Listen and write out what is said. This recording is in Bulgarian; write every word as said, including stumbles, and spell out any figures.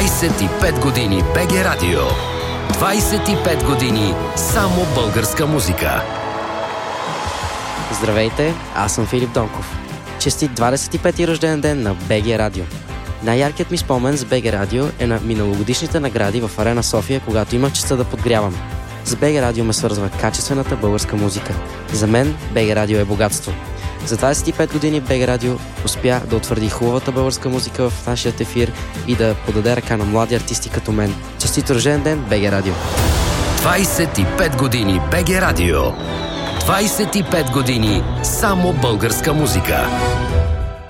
двайсет и пет години БГ Радио. двайсет и пет години само българска музика. Здравейте, аз съм Филип Донков. Честит двайсет и пети рожден ден на БГ Радио. Най-яркият ми спомен с БГ Радио е на миналогодишните награди в Арена София, когато имах честта да подгрявам. С БГ Радио ме свързва качествената българска музика. За мен БГ Радио е богатство. За двайсет и пет години БГ Радио успя да утвърди хубавата българска музика в нашия ефир и да подаде ръка на млади артисти като мен. Честит рожден ден, БГ Радио! двайсет и пет години БГ Радио. двайсет и пет години само българска музика.